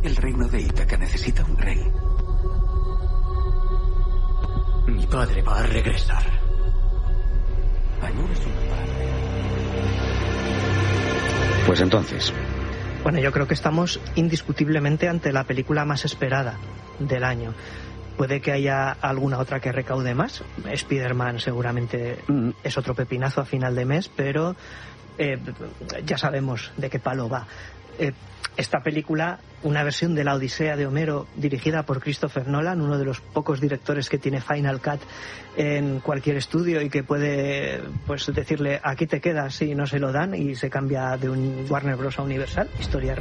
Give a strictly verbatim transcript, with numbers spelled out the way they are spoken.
El reino de Ítaca necesita un rey. Mi padre va a regresar. Añoras un padre. Pues entonces... Bueno, yo creo que estamos indiscutiblemente ante la película más esperada del año. Puede que haya alguna otra que recaude más. Spider-Man seguramente mm. es otro pepinazo a final de mes, pero eh, ya sabemos de qué palo va. Eh, esta película, una versión de la Odisea de Homero dirigida por Christopher Nolan, uno de los pocos directores que tiene Final Cut en cualquier estudio y que puede pues decirle aquí te quedas si no se lo dan y se cambia de un Warner Bros. A Universal, historia